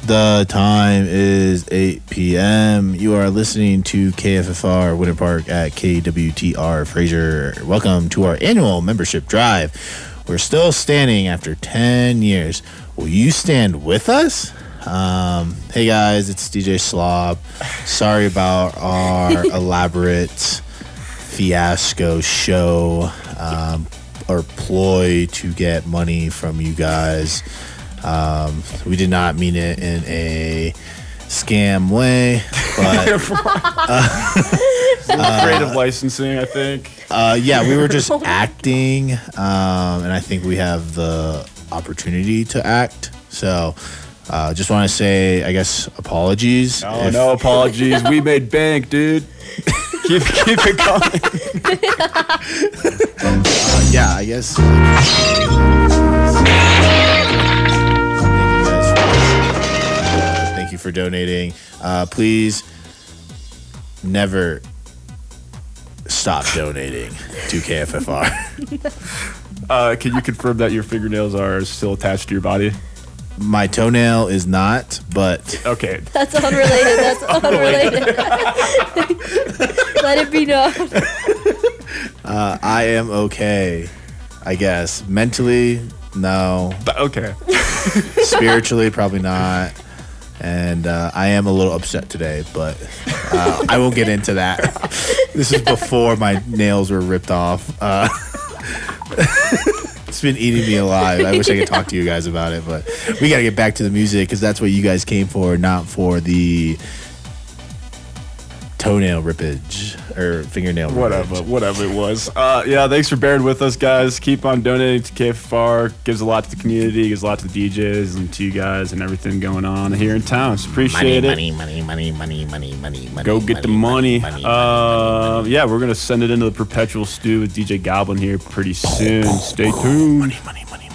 The time is 8 p.m. You are listening to KFFR Winter Park at KWTR Fraser. Welcome to our annual membership drive. We're still standing after 10 years. Will you stand with us? Hey guys, it's DJ Slob. Sorry about our elaborate fiasco show or ploy to get money from you guys. We did not mean it in a scam way, but creative licensing, I think. Yeah, we were just acting, and I think we have the opportunity to act. So, just want to say, I guess, apologies. Oh, no apologies. We made bank, dude. keep it coming. Yeah, I guess. Thank you for donating. Please never stop donating to KFFR. Can you confirm that your fingernails are still attached to your body? My toenail is not, but okay. That's unrelated. That's unrelated. Let it be known. I am okay, I guess. Mentally, no. Okay. Spiritually, probably not. And I am a little upset today, but I won't get into that. This is before my nails were ripped off. It's been eating me alive. I wish I could talk to you guys about it, but we got to get back to the music because that's what you guys came for, not for the toenail rippage or fingernail rippage. Whatever it was. Yeah, thanks for bearing with us, guys. Keep on donating to KFR. Gives a lot to the community, gives a lot to the DJs and to you guys and everything going on here in town. So appreciate it. Money. Go get the money. Yeah, we're going to send it into the perpetual stew with DJ Goblin here pretty soon. Stay tuned. Money.